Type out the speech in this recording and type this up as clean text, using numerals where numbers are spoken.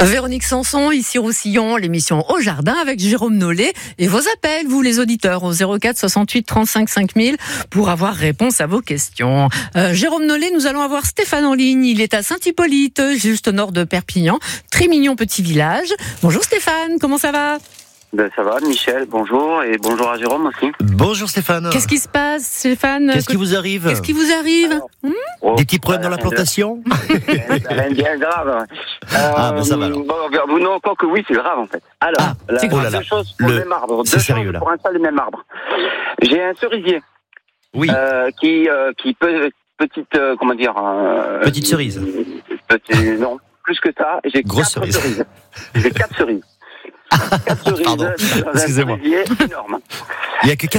Véronique Sanson, ici Roussillon, l'émission Au Jardin avec Jérôme Nollet et vos appels, vous les auditeurs, au 04 68 35 5000 pour avoir réponse à vos questions. Jérôme Nollet, nous allons avoir Stéphane en ligne, il est à Saint-Hippolyte, juste au nord de Perpignan, très mignon petit village. Bonjour Stéphane, comment ça va ? Ça va, Michel, bonjour, et bonjour à Jérôme aussi. Bonjour Stéphane. Qu'est-ce qui se passe, Stéphane ? Qu'est-ce qui vous arrive ? Des petits problèmes dans la plantation ? Rien de bien grave. Ça va alors. Non, encore que oui, c'est grave en fait. Alors, deux choses pour le même arbre. C'est sérieux là. Pour l'instant, le même arbre. J'ai un cerisier. Oui. Qui peut, petite cerise. Non, plus que ça. J'ai grosse cerise. J'ai 4 cerises. 4 cerises. Pardon, excusez-moi. Énorme. Il n'y a que 4